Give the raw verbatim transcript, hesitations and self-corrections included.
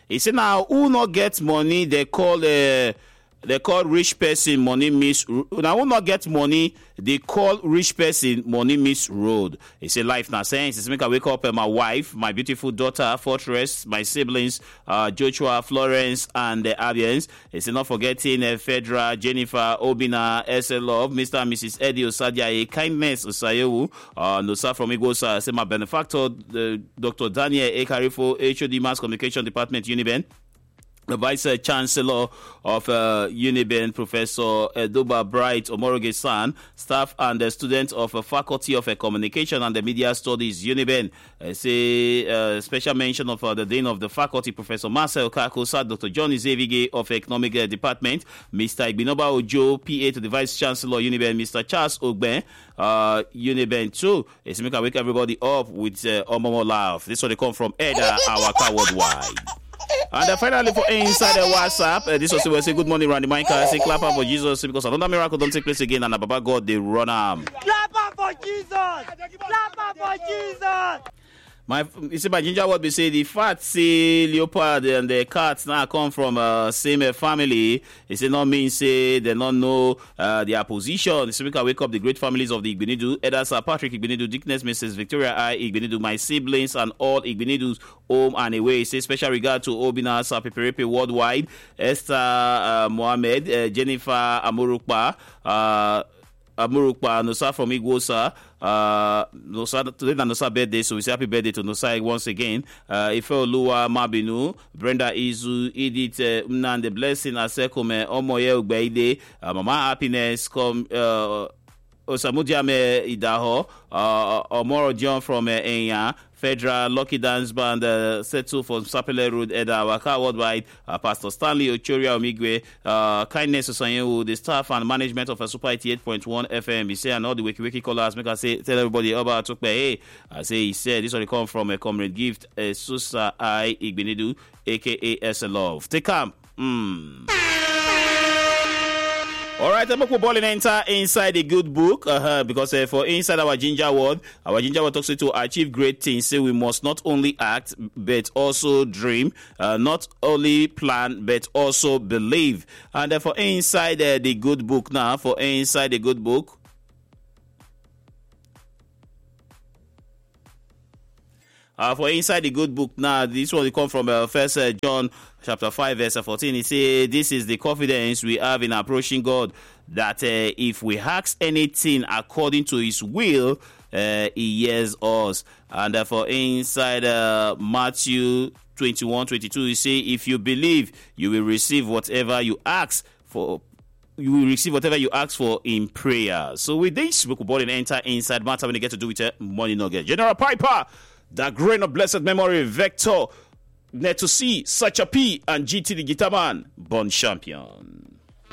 He said, now, who not get money, they call uh, they call rich person money miss. Now, who not get money, they call rich person money miss road. He said, life now sense. He said, make I wake up uh, my wife, my beautiful daughter, Fortress, my siblings, uh, Joshua, Florence, and the uh, Abians. He said, not forgetting uh, Fedra, Jennifer, Obina, S L Love, Mister and Missus Eddie Osadia, Kindness Osayewu, uh, Nosa from Igosa. Say, my benefactor, uh, Doctor Daniel Ekarifo, H O D Mass Communication Department, Uniben. The Vice Chancellor of uh, Uniben, Professor Edoba Bright Omoroge-san, staff and the students of the uh, Faculty of uh, Communication and the Media Studies, Uniben. Uh, say uh, special mention of uh, the Dean of the Faculty, Professor Marcel Kakosa, Doctor John Izevige of Economic uh, Department, Mister Igbinoba Ojo, P A to the Vice Chancellor, Uniben, Mister Charles Ogben, uh, Uniben too. It's make I wake everybody up with uh, Omomo Laugh. This one they come from Eda, our car worldwide. And uh, finally, for inside the WhatsApp, uh, this was we say good morning, Randy Micah. Say clap up for Jesus because another miracle don't take place again, and Baba God they run arm. Clap up for Jesus! Clap up for Jesus! My, you see, my ginger word be say the fat say leopard and the cats now come from uh, same uh, family. It say not mean say they don't know uh, their position. So we can wake up the great families of the Igbinidu, Edas Sir Patrick Igbinidu, Dickness, Missus Victoria I Igbinidu, my siblings and all Igbinidus home and away. Say special regard to Obina Sir Peperepe worldwide, Esther uh, Mohammed, uh, Jennifer Amurukpa, uh, Amurukpa Nosa from Igwosa. Uh, Nosa, today is Nosa birthday, so we say happy birthday to Nosa once again. Uh, Ife Oluwa Mabinu, Brenda Izu, Edith uh, Mnan, the blessing Asekome, Omoye Ugbeide, uh, Mama Happiness, come. Uh, Osamudiame Idaho, uh, Omoro John from uh, Enya, Fedra, Lucky Dance Band, uh, Setsu from Sapele Road, Eda, Waka Worldwide, uh, Pastor Stanley Ochoria Omigwe, uh, Kindness Osanyewu, the staff and management of a Super eighty-eight point one F M. He say, and all the Wiki Wiki callers, make us say, tell everybody about Tukpe. Hey, I say, he said, this one come from a comrade gift, uh, Susa I Igbinidu, aka S L Love. Take come. Mm. All right, I'm going to enter inside the good book uh-huh, because uh, for inside our ginger word, our ginger word talks to achieve great things. Say we must not only act but also dream, uh, not only plan but also believe. And uh, for inside uh, the good book now, for inside the good book. Uh, for inside the good book now, this one will come from uh, First uh, John chapter five, verse fourteen. He says, "This is the confidence we have in approaching God, that uh, if we ask anything according to His will, uh, He hears us." And uh, for inside uh, Matthew twenty-one, twenty-two, He says, "If you believe, you will receive whatever you ask for." You will receive whatever you ask for in prayer. So with this, we could ball and enter inside matter when you get to do with uh, money nugget. General Piper, the grain of blessed memory, Vector, Neto C, Sacha P, and G T the Guitar Man, born champion.